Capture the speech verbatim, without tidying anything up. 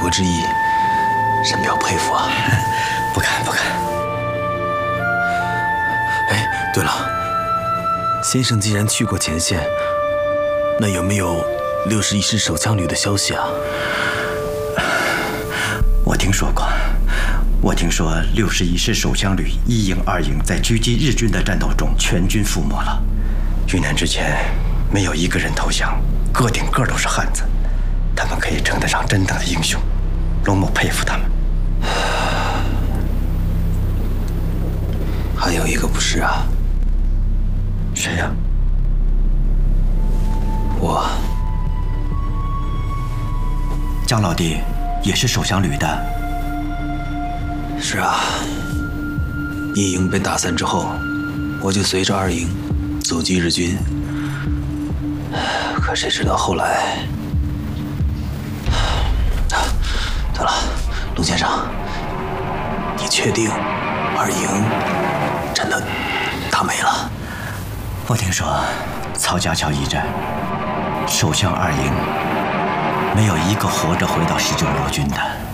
国之义，深表佩服啊！ 不敢不敢。 哎，对了，先生既然去过前线，那有没有六十一师手枪旅的消息啊？ 我听说过，我听说六十一师手枪旅一营、二营在狙击日军的战斗中全军覆没了。遇难之前，没有一个人投降，个顶个都是汉子，他们可以称得上真正的英雄。龙某佩服他们。 还有一个不是啊？ 谁呀？ 我。 张老弟也是手枪旅的。 是啊，一营被打散之后，我就随着二营阻击日军。可谁知道后来……啊，对了，陆先生，你确定二营真的打没了？ 我听说曹家桥一战，手枪二营没有一个活着回到十九路军的。